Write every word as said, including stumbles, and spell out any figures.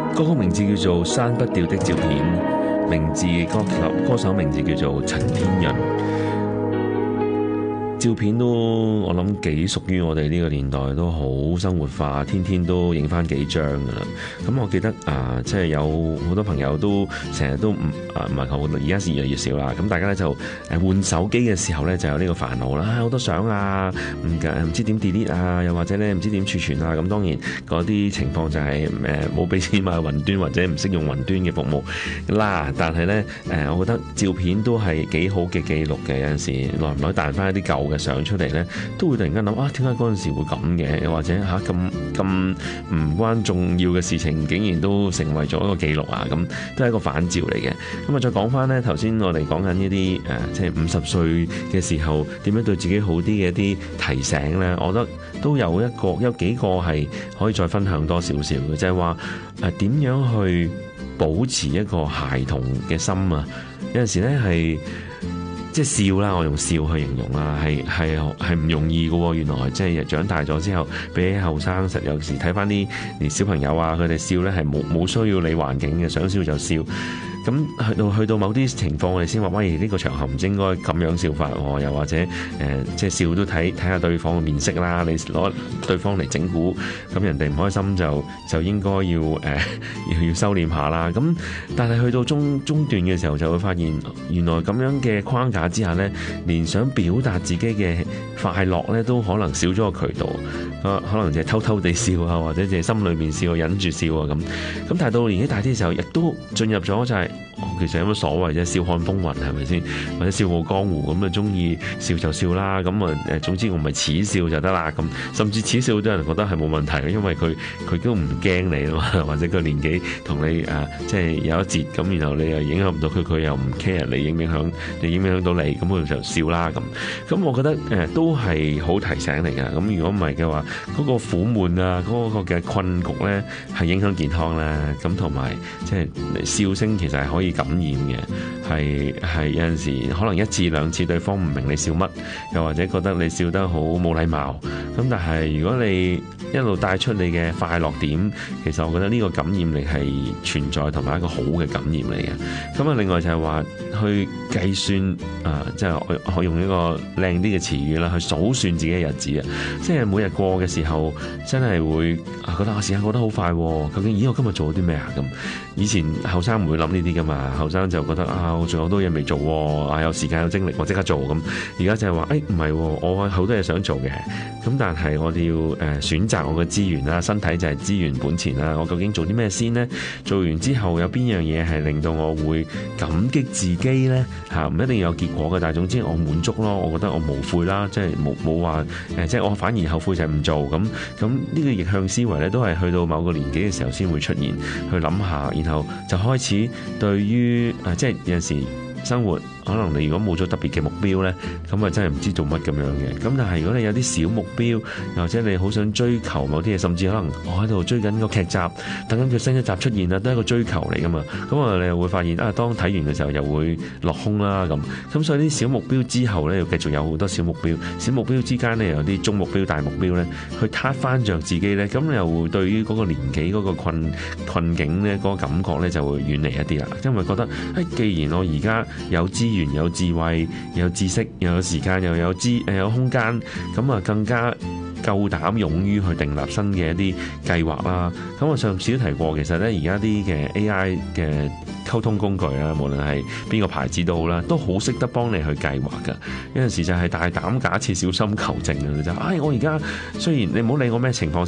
歌曲名字叫做《刪不掉的照片》，名字歌手歌手名字叫做陳天潤。照片都我諗幾屬於我哋呢個年代，都好生活化，天天都影翻幾張噶啦。咁我記得啊，即係有好多朋友都成日都唔啊唔係好，而家是越嚟越少啦。咁大家咧就誒換手機嘅時候咧就有呢個煩惱啦，好多相啊，唔唔知點 delete 啊，又或者咧唔知點儲存啊。咁當然嗰啲情況就係誒冇俾錢買雲端或者唔識用雲端嘅服務啦。但係咧誒，我覺得照片都係幾好嘅記錄嘅。有陣時耐唔耐彈翻一啲舊嘅相出嚟咧，都會突然間諗啊，點解嗰陣時會咁嘅？又或者嚇咁咁唔關重要嘅事情，竟然都成為咗一個記錄啊！咁都係一個反照嚟嘅。咁啊，再講翻咧，頭先我哋講緊呢啲誒，即係五十歲嘅時候點樣對自己好啲嘅一啲提醒咧，我覺得都有一個有幾個係可以再分享多少少嘅，就係話誒點樣去保持一個孩童嘅心啊！有陣時咧係。即係笑啦，我用笑去形容啦，係係係唔容易嘅喎。原來即係長大咗之後，比起後生實有時睇翻啲連小朋友啊，佢哋笑咧係冇冇需要理環境嘅，想笑就笑。咁去到去到某啲情況，我哋先話：喂，呢個場合唔應該咁樣笑法喎。又或者誒、呃，即係笑都睇睇下對方嘅面色啦。你攞對方嚟整蠱，咁人哋唔開心就就應該要誒、呃、要要收斂下啦。咁但係去到中中段嘅時候，就會發現原來咁樣嘅框架之下咧，連想表達自己嘅快樂咧，都可能少咗個渠道。啊，可能就係偷偷地笑啊，或者就係心裏面笑，忍住笑啊咁。咁但係到年紀大啲嘅時候，亦都進入咗就係、是。其實有乜所謂啫？笑看風雲係咪先？或者笑傲江湖咁啊？中意笑就笑啦。咁啊誒，總之我咪恥笑就得啦。咁甚至恥笑都有人覺得係冇問題嘅，因為佢佢都唔驚你啊嘛。或者個年紀同你誒即係有一截咁，然後你又影響唔到佢，佢又唔 care 你影唔影響你影唔影響到你，咁佢就笑啦咁。咁我覺得誒都係好提醒嚟嘅。咁如果唔係嘅話，嗰、嗰個苦悶啊，嗰、嗰個嘅困局咧係影響健康啦。咁同埋即係笑聲其實係可以感染嘅，係係有陣時可能一次兩次對方唔明你笑乜，又或者覺得你笑得好冇禮貌。咁但係如果你一路帶出你嘅快樂點，其實我覺得呢個感染力係存在，同埋一個好嘅感染嚟嘅。咁啊，另外就係話去計算啊，即係我我用一個靚啲嘅詞語啦，去數算自己嘅日子啊。即係每日過嘅時候，真係會啊覺得啊時間過得好快，究竟咦我今日做咗啲咩啊咁？以前後生唔會諗呢啲噶嘛，後生就覺得啊我仲有好多嘢未做，啊有時間有精力我即刻做咁。而家就係話誒唔係，我好多嘢想做嘅，咁但係我哋要誒選擇我嘅資源啦，身體就係資源本錢啦。我究竟做啲咩先呢？做完之後有邊樣嘢係令到我會感激自己呢？嚇，唔一定有結果嘅，但係總之我滿足咯。我覺得我無悔啦，即係冇冇話誒，即係我反而後悔就係唔做咁。咁呢個逆向思維咧，都係去到某個年紀嘅時候先會出現，去諗下，然後就開始對於誒，即係有陣時生活。可能你如果冇咗特別嘅目標呢，咁啊真係唔知做乜咁樣嘅。咁但係如果你有啲小目標，又或者你好想追求某啲嘢，甚至可能我喺度追緊個劇集，等緊佢新一集出現啦，都係一個追求嚟噶嘛。咁啊，你又會發現啊，當睇完嘅時候又會落空啦咁。咁所以啲小目標之後呢，又繼續有好多小目標。小目標之間呢，有啲中目標、大目標呢，去撻翻着自己呢。咁你又會對於嗰個年紀嗰個困困境呢，嗰個感覺呢，就會遠離一啲啦。因為覺得誒，既然我而家有資源、有智慧、有知識、又有時間、又有資誒有空間，咁啊更加夠膽勇於去訂立新嘅一啲計劃啦。咁我上次都提過，其實咧而家啲嘅 A I 嘅溝通工具啊，無論係邊個牌子都好啦，都好識得幫你去計劃㗎。有陣時就係大膽假設，小心求證啊！就唉、哎，我而家雖然你唔好理我咩情況。